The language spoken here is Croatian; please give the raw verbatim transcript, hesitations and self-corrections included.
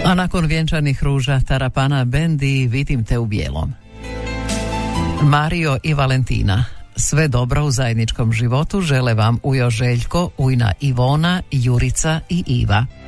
A nakon vjenčanih ruža Tarapana Bendi Vidim te u bijelom. Mario i Valentina. Sve dobro u zajedničkom životu žele vam ujo Željko, ujna Ivona, Jurica i Iva.